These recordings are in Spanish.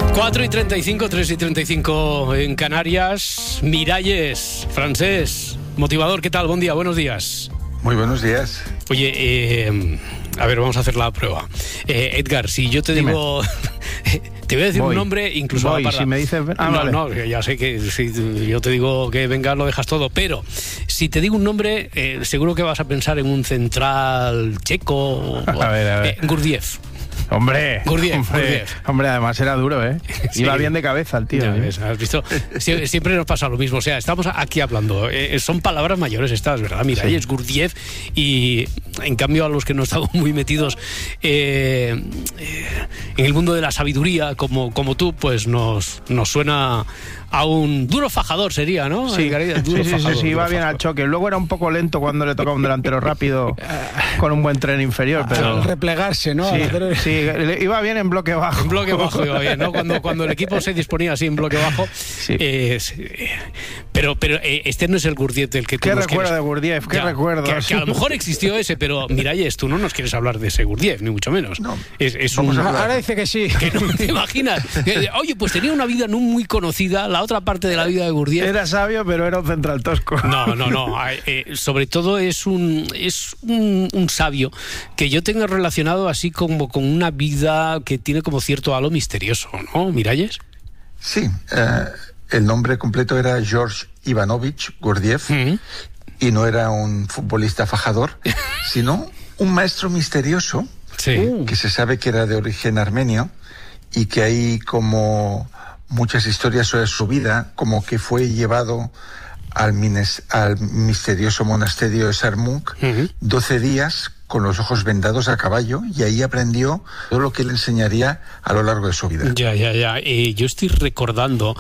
4:35, 3:35 en Canarias. Miralles, Francés, motivador, ¿qué tal? Buen día, buenos días. Muy buenos días. Oye, a ver, vamos a hacer la prueba. Edgar, si yo te digo... te voy a decir un nombre, incluso... Si me dices... vale. No, ya sé que si yo te digo que vengas lo dejas todo, pero si te digo un nombre, seguro que vas a pensar en un central checo. A ver. Gurdjieff. Hombre, Gurdjieff. Hombre, además era duro, ¿eh? Sí. Iba bien de cabeza el tío. ¿Has visto? Siempre nos pasa lo mismo. O sea, estamos aquí hablando. Son palabras mayores estas, ¿verdad? Mira, ahí es Gurdjieff y, en cambio, a los que no estamos muy metidos en el mundo de la sabiduría, como tú, pues nos suena a un duro fajador, sería, ¿no? Sí, iba bien al choque. Luego era un poco lento cuando le tocaba un delantero rápido con un buen tren inferior, pero... Al replegarse, ¿no? Sí, iba bien en bloque bajo. En bloque bajo iba bien, ¿no? Cuando el equipo se disponía así en bloque bajo. Sí. Pero este no es el Gurdjieff del que tú ¿Qué nos recuerdo quieres... de Gurdjieff? ¿Qué recuerdo? Que a lo mejor existió ese, pero Miralles, tú no nos quieres hablar de ese Gurdjieff, ni mucho menos. No. Ahora dice que sí. Que no te imaginas. Oye, pues tenía una vida no muy conocida, la otra parte de la vida de Gurdjieff. Era sabio, pero era un central tosco. No. Sobre todo es un sabio que yo tengo relacionado así como con una vida que tiene como cierto halo misterioso, ¿no, Miralles? Sí, el nombre completo era George Ivanovich Gurdjieff, y no era un futbolista fajador, sino un maestro misterioso, que se sabe que era de origen armenio y que hay como muchas historias sobre su vida, como que fue llevado al misterioso monasterio de Sarmunk 12 días con los ojos vendados a caballo, y ahí aprendió todo lo que él enseñaría a lo largo de su vida. Ya. Yo estoy recordando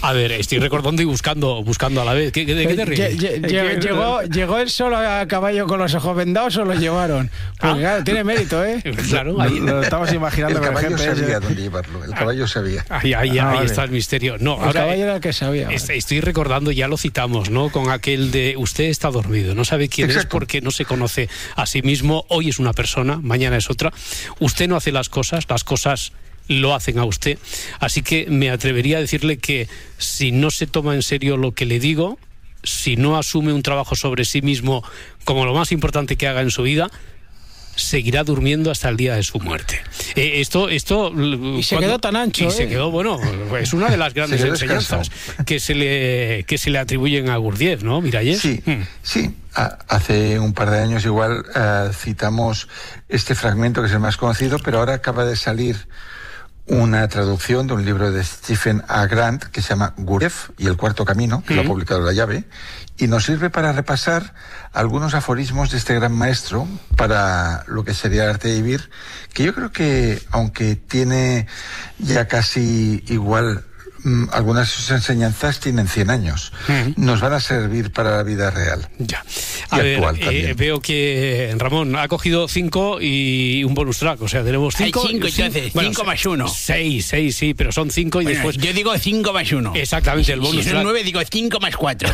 y buscando a la vez. ¿De qué te ríes? ¿Llegó él solo a caballo con los ojos vendados o lo llevaron? Porque claro, tiene mérito, ¿eh? Claro, ahí lo estamos imaginando. El caballo sabía dónde llevarlo. El caballo sabía. Ahí está el misterio. No, el caballo era el que sabía. Estoy recordando, ya lo citamos, ¿no? Con aquel de usted está dormido, no sabe quién es porque no se conoce a sí mismo. Hoy es una persona, mañana es otra. Usted no hace las cosas lo hacen a usted. Así que me atrevería a decirle que si no se toma en serio lo que le digo, si no asume un trabajo sobre sí mismo como lo más importante que haga en su vida, seguirá durmiendo hasta el día de su muerte. Esto y se quedó tan ancho. Y se quedó, bueno, es una de las grandes enseñanzas que se le atribuyen a Gurdjieff, ¿no, Miralles? Sí. Hace un par de años igual citamos este fragmento que es el más conocido, pero ahora acaba de salir una traducción de un libro de Stephen A. Grant que se llama Gurdjieff y el cuarto camino, que lo ha publicado La Llave, y nos sirve para repasar algunos aforismos de este gran maestro para lo que sería el arte de vivir, que yo creo que, aunque tiene ya casi igual algunas de sus enseñanzas tienen 100 años. Nos van a servir para la vida real. Ya. A ver, veo que Ramón ha cogido 5 y un bonus track. O sea, tenemos 5. Hay 5, entonces. 5 más 1. 6, sí, pero son 5 y después... Yo digo 5 más 1. Exactamente, el bonus track. Si son 9, digo 5 más 4.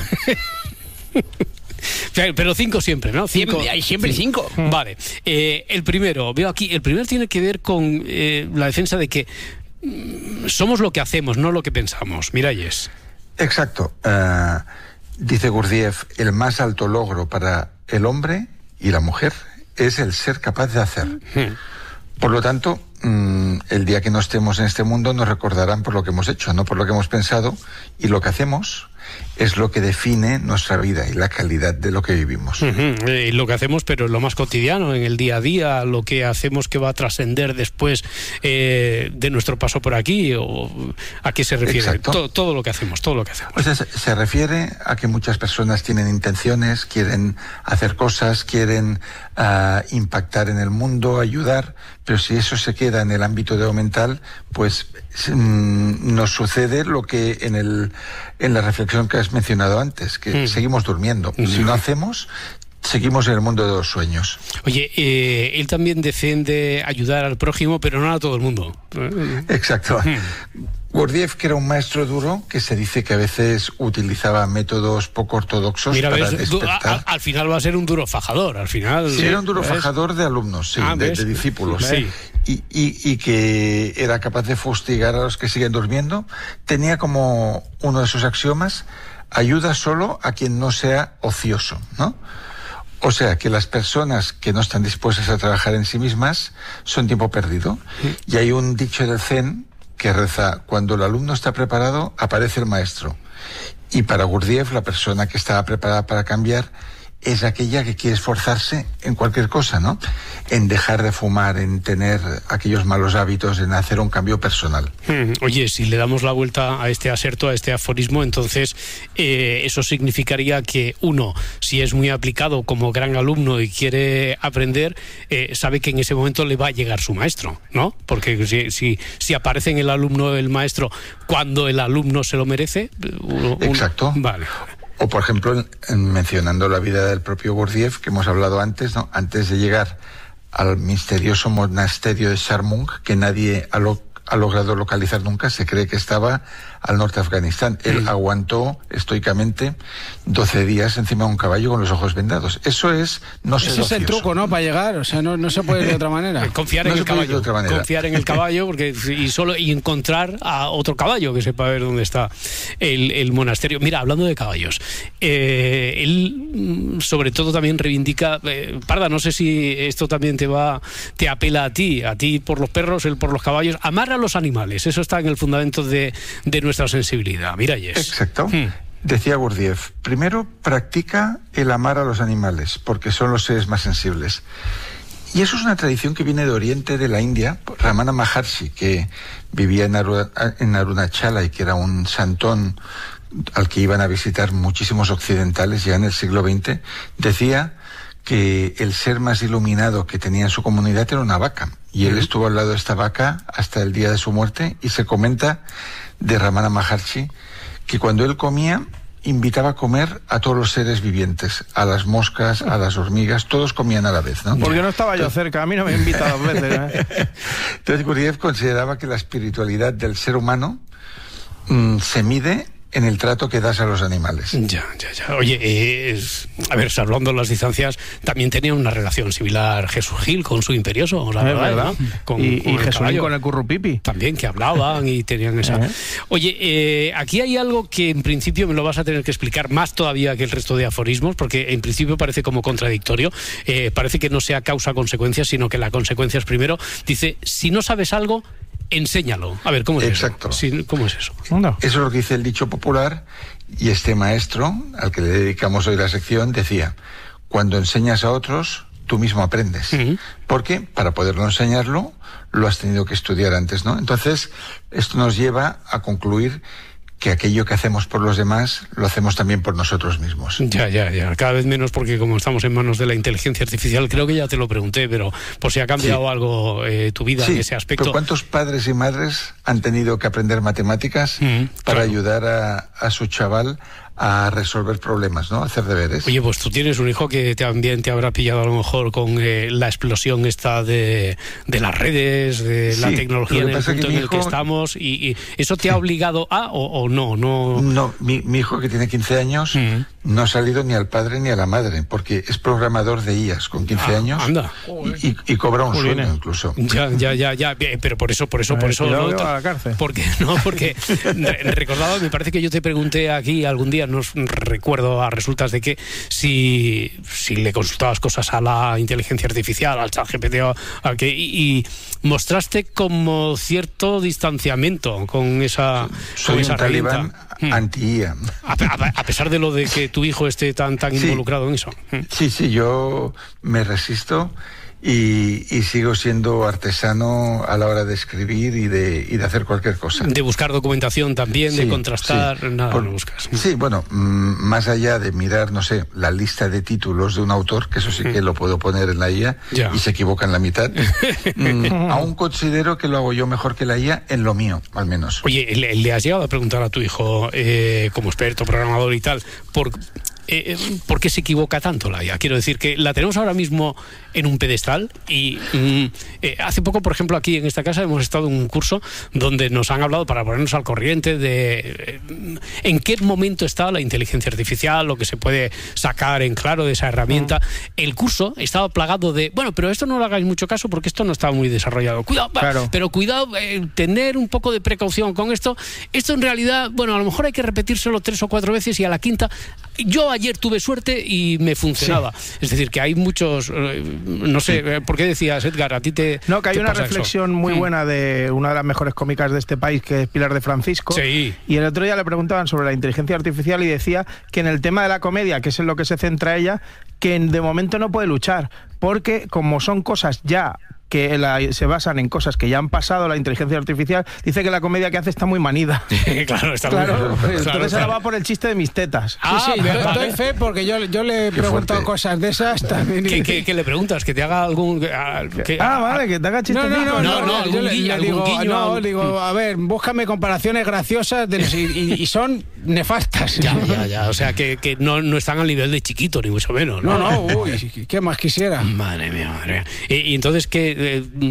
Pero 5 siempre, ¿no? Siempre 5. Vale. El primero, veo aquí, el primero tiene que ver con la defensa de que somos lo que hacemos, no lo que pensamos. Miralles. Exacto. Dice Gurdjieff, el más alto logro para el hombre y la mujer es el ser capaz de hacer. Por lo tanto, el día que no estemos en este mundo nos recordarán por lo que hemos hecho, no por lo que hemos pensado, y lo que hacemos es lo que define nuestra vida y la calidad de lo que vivimos. Lo que hacemos, pero en lo más cotidiano, en el día a día, lo que hacemos que va a trascender después de nuestro paso por aquí, o ¿a qué se refiere? Todo lo que hacemos. Pues se refiere a que muchas personas tienen intenciones, quieren hacer cosas, quieren impactar en el mundo, ayudar, pero si eso se queda en el ámbito de lo mental, pues nos sucede lo que en la reflexión que has mencionado antes, que seguimos durmiendo. Si no hacemos, seguimos en el mundo de los sueños. Oye, él también defiende ayudar al prójimo, pero no a todo el mundo. Exacto. Gurdjieff, que era un maestro duro, que se dice que a veces utilizaba métodos poco ortodoxos para despertar. Al final va a ser un duro fajador, al final. Sí, era un duro fajador de alumnos, sí, de discípulos. Sí. y que era capaz de fustigar a los que siguen durmiendo, tenía como uno de sus axiomas: ayuda solo a quien no sea ocioso, ¿no? O sea, que las personas que no están dispuestas a trabajar en sí mismas son tiempo perdido. Y hay un dicho del Zen que reza: cuando el alumno está preparado, aparece el maestro. Y para Gurdjieff, la persona que estaba preparada para cambiar es aquella que quiere esforzarse en cualquier cosa, ¿no? En dejar de fumar, en tener aquellos malos hábitos, en hacer un cambio personal. Oye, si le damos la vuelta a este aserto, a este aforismo, entonces eso significaría que uno, si es muy aplicado como gran alumno y quiere aprender, sabe que en ese momento le va a llegar su maestro, ¿no? Porque si aparece en el alumno el maestro cuando el alumno se lo merece... Exacto. Vale. O, por ejemplo, mencionando la vida del propio Gurdjieff, que hemos hablado antes, ¿no? Antes de llegar al misterioso monasterio de Sharmung, que nadie ha logrado localizar nunca, se cree que estaba al norte de Afganistán. Él aguantó estoicamente 12 días encima de un caballo con los ojos vendados. Eso es no ser ocioso. Ese es el truco, ¿no? Para llegar, o sea, no se puede ir de otra manera. Confiar en el caballo. Confiar en el caballo y encontrar a otro caballo que sepa ver dónde está el monasterio. Mira, hablando de caballos, él sobre todo también reivindica, Parda, no sé si esto también te apela a ti por los perros, él por los caballos, amar a los animales, eso está en el fundamento de nuestra sensibilidad. Miralles. Exacto. Decía Gurdjieff: primero practica el amar a los animales, porque son los seres más sensibles. Y eso es una tradición que viene de Oriente, de la India. Ramana Maharshi, que vivía en Arunachala y que era un santón al que iban a visitar muchísimos occidentales ya en el siglo XX, decía que el ser más iluminado que tenía en su comunidad era una vaca. Y él estuvo al lado de esta vaca hasta el día de su muerte, y se comenta de Ramana Maharshi que cuando él comía, invitaba a comer a todos los seres vivientes, a las moscas, a las hormigas, todos comían a la vez, ¿no? Porque no estaba yo cerca, a mí no me invita 2 veces, ¿eh? Entonces Gurdjieff consideraba que la espiritualidad del ser humano se mide en el trato que das a los animales. Ya. Oye, a ver, salvando las distancias, también tenía una relación similar Jesús Gil con su imperioso, la verdad, ¿no? Con Jesús con el currupipi. También, que hablaban y tenían esa... Oye, aquí hay algo que en principio me lo vas a tener que explicar más todavía que el resto de aforismos, porque en principio parece como contradictorio. Parece que no sea causa-consecuencia, sino que la consecuencia es primero. Dice, si no sabes algo, enséñalo. A ver, ¿cómo es Exacto. eso? Sí, ¿cómo es eso? Eso es lo que dice el dicho popular, y este maestro, al que le dedicamos hoy la sección, decía: cuando enseñas a otros, tú mismo aprendes. Porque para poderlo enseñarlo, lo has tenido que estudiar antes, ¿no? Entonces, esto nos lleva a concluir que aquello que hacemos por los demás lo hacemos también por nosotros mismos. Ya. Cada vez menos, porque como estamos en manos de la inteligencia artificial, creo que ya te lo pregunté, pero por si ha cambiado algo tu vida en ese aspecto. Pero ¿cuántos padres y madres han tenido que aprender matemáticas para ayudar a su chaval a resolver problemas, ¿no? A hacer deberes. Oye, pues tú tienes un hijo que también te habrá pillado a lo mejor con la explosión esta de las redes, de la tecnología en el punto en el que estamos, y ¿eso te ha obligado a o no? No, mi hijo, que tiene 15 años, no ha salido ni al padre ni a la madre, porque es programador de IAs con 15 años. Anda. Y cobra un sueldo incluso. Ya, pero por eso no, a la cárcel. Porque recordaba, me parece que yo te pregunté aquí algún día, no recuerdo a resultas de que si le consultabas cosas a la inteligencia artificial, al ChatGPT, y mostraste como cierto distanciamiento con esa Soy un talibán anti-IA. A pesar de lo de que tu hijo esté tan involucrado en eso. Sí, yo me resisto y sigo siendo artesano a la hora de escribir y de hacer cualquier cosa. De buscar documentación también, de contrastar, nada lo buscas. Sí, bueno, más allá de mirar, no sé, la lista de títulos de un autor, que eso sí que lo puedo poner en la IA y se equivoca en la mitad, aún considero que lo hago yo mejor que la IA en lo mío, al menos. Oye, ¿le has llegado a preguntar a tu hijo, como experto, programador y tal, por ¿por qué se equivoca tanto la IA? Quiero decir que la tenemos ahora mismo en un pedestal y hace poco, por ejemplo, aquí en esta casa hemos estado en un curso donde nos han hablado para ponernos al corriente de en qué momento está la inteligencia artificial, lo que se puede sacar en claro de esa herramienta. El curso estaba plagado de, bueno, pero esto no le hagáis mucho caso porque esto no está muy desarrollado. Cuidado, claro. Pero cuidado, tener un poco de precaución con esto. Esto en realidad, bueno, a lo mejor hay que repetírselo 3 o 4 veces y a la quinta. Yo ayer tuve suerte y me funcionaba. Sí. Es decir, que hay muchos, no sé, ¿por qué decías, Edgar? ¿A ti te No, que hay te una pasa reflexión eso? muy buena de una de las mejores cómicas de este país, que es Pilar de Francisco. Sí. Y el otro día le preguntaban sobre la inteligencia artificial y decía que en el tema de la comedia, que es en lo que se centra ella, que de momento no puede luchar, porque como son cosas ya que se basan en cosas que ya han pasado, la inteligencia artificial dice que la comedia que hace está muy manida. Claro, está claro, muy entonces ahora va por el chiste de mis tetas. Sí, doy fe porque yo le he preguntado cosas de esas también. ¿Qué le preguntas? ¿Que te haga algún...? Vale, que te haga chiste. No, yo le digo, a ver, búscame comparaciones graciosas y son nefastas. Ya, o sea, que no están al nivel de Chiquito, ni mucho menos. No, uy, ¿qué más quisiera? Madre mía. Y entonces, ¿qué?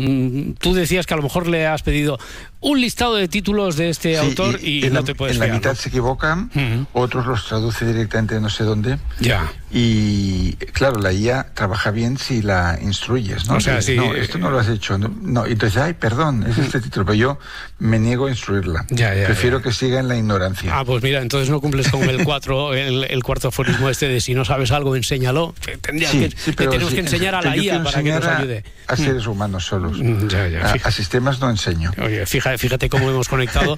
Tú decías que a lo mejor le has pedido un listado de títulos de este autor y no te puedes fiar. En la mitad se equivocan, otros los traduce directamente de no sé dónde. Ya. Y claro, la IA trabaja bien si la instruyes, ¿no? O sea, sí. No, esto no lo has hecho. No, entonces, perdón, es este título, pero yo me niego a instruirla. Prefiero que siga en la ignorancia. Pues mira, entonces no cumples con el 4, el cuarto aforismo de si no sabes algo, enséñalo. Tenemos que enseñar a la IA para que nos ayude. A seres humanos solos. A sistemas no enseño. Oye, fíjate cómo hemos conectado.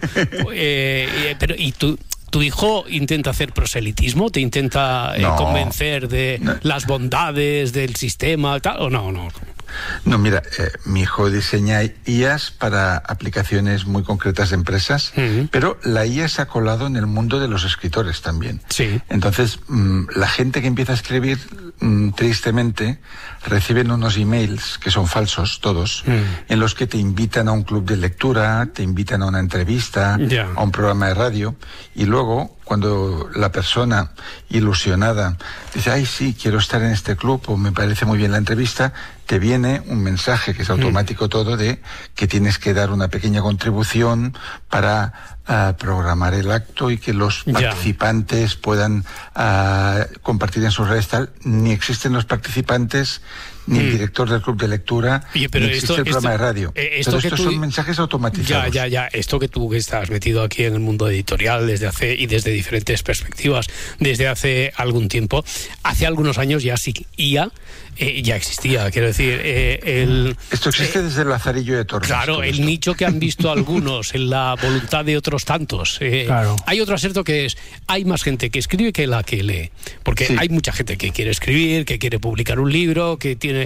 Pero ¿y tu hijo intenta hacer proselitismo? ¿Te intenta convencer de las bondades del sistema tal o no? No, mira, mi hijo diseña IAs para aplicaciones muy concretas de empresas, pero la IA se ha colado en el mundo de los escritores también. Sí. Entonces, la gente que empieza a escribir, tristemente, reciben unos emails, que son falsos todos, en los que te invitan a un club de lectura, te invitan a una entrevista, a un programa de radio, y luego, cuando la persona ilusionada dice, ay, sí, quiero estar en este club, o me parece muy bien la entrevista, te viene un mensaje que es automático todo de que tienes que dar una pequeña contribución para programar el acto y que los participantes puedan compartir en sus redes tal. Ni existen los participantes, ni el director del club de lectura, pero ni existe el programa de radio. Estos son mensajes automatizados. Ya. Esto que tú estás metido aquí en el mundo editorial desde diferentes perspectivas, desde hace algún tiempo, hace algunos años ya sí, IA ya existía, quiero decir... Esto existe desde el Lazarillo de Tormes. Claro, el nicho que han visto algunos en la voluntad de otros tantos. Claro. Hay otro aserto que es, hay más gente que escribe que la que lee, porque hay mucha gente que quiere escribir, que quiere publicar un libro, que tiene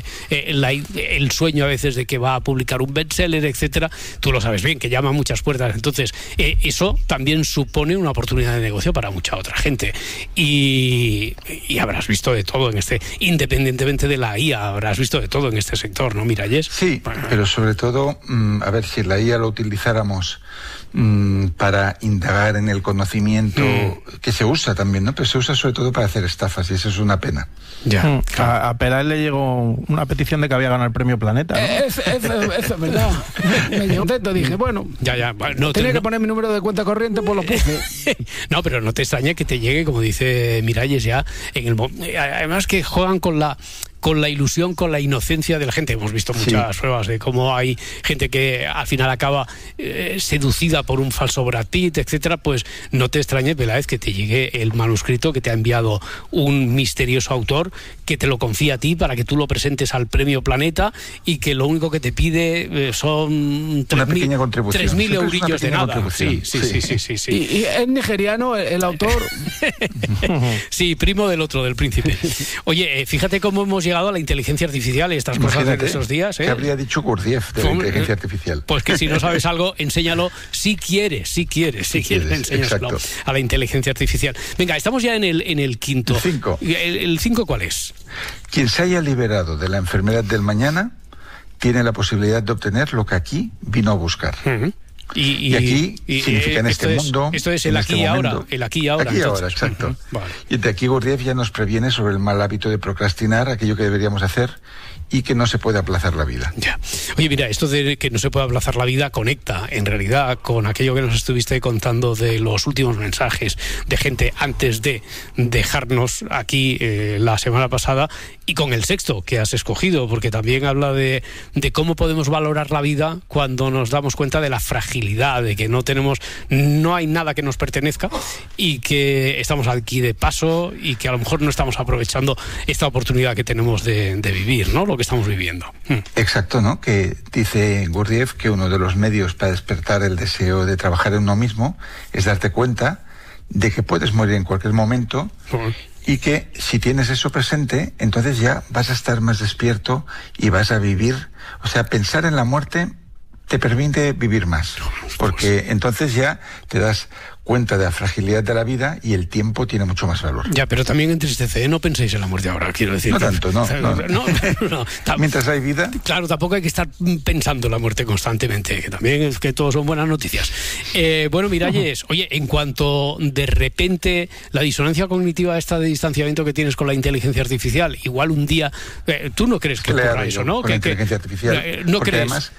el sueño a veces de que va a publicar un bestseller, etcétera. Tú lo sabes bien, que llama a muchas puertas. Entonces, eso también supone una oportunidad de negocio para mucha otra gente. Y habrás visto de todo en independientemente de la IA, habrás visto de todo en este sector, ¿no, Miralles? Sí, pero sobre todo, a ver, si la IA lo utilizáramos para indagar en el conocimiento, que se usa también, ¿no? Pero se usa sobre todo para hacer estafas, y eso es una pena. Ya. A Peral le llegó una petición de que había ganado el premio Planeta, ¿no? Eso es verdad. Me llegó contento, dije, bueno, tenía que poner mi número de cuenta corriente, pues lo puse. No, pero no te extraña que te llegue, como dice Miralles, ya además que juegan con la ilusión, con la inocencia de la gente. Hemos visto muchas pruebas de cómo hay gente que al final acaba seducida por un falso Brad Pitt, etcétera. Pues no te extrañe, Peláez, que te llegue el manuscrito que te ha enviado un misterioso autor, que te lo confía a ti para que tú lo presentes al premio Planeta, y que lo único que te pide son 3.000 eurillos de nada. Sí. ¿Y es nigeriano el autor? Sí, primo del otro, del príncipe. Oye, fíjate cómo hemos llegado a la inteligencia artificial y estas cosas de esos días. ¿Qué habría dicho Gurdjieff de la inteligencia artificial? Pues que si no sabes algo, enséñalo si quieres, enséñaselo a la inteligencia artificial. Venga, estamos ya en el quinto. El 5. ¿El 5 cuál es? Quien se haya liberado de la enfermedad del mañana tiene la posibilidad de obtener lo que aquí vino a buscar. Y aquí significa en este mundo. Esto es el aquí y ahora. El aquí y ahora. Aquí y ahora, exacto. Vale. Y de aquí Gurdjieff ya nos previene sobre el mal hábito de procrastinar, aquello que deberíamos hacer y que no se puede aplazar la vida. Ya. Oye, mira, esto de que no se puede aplazar la vida conecta en realidad con aquello que nos estuviste contando de los últimos mensajes de gente antes de dejarnos aquí la semana pasada, y con el sexto que has escogido, porque también habla de cómo podemos valorar la vida cuando nos damos cuenta de la fragilidad, de que no hay nada que nos pertenezca y que estamos aquí de paso y que a lo mejor no estamos aprovechando esta oportunidad que tenemos de vivir, ¿no? Lo que estamos viviendo. Exacto, ¿no? Que dice Gurdjieff que uno de los medios para despertar el deseo de trabajar en uno mismo es darte cuenta de que puedes morir en cualquier momento. Y que si tienes eso presente, entonces ya vas a estar más despierto y vas a vivir. O sea, pensar en la muerte te permite vivir más, porque entonces ya te das cuenta de la fragilidad de la vida y el tiempo tiene mucho más valor. Ya, pero también entristece, no penséis en la muerte ahora, quiero decir. No tanto, no. Mientras hay vida. Claro, tampoco hay que estar pensando en la muerte constantemente, que también es que todo son buenas noticias. Bueno, Miralles, oye, en cuanto de repente la disonancia cognitiva esta de distanciamiento que tienes con la inteligencia artificial, igual un día, tú no crees que ocurra eso, ¿no? Con la inteligencia artificial, no crees. Además,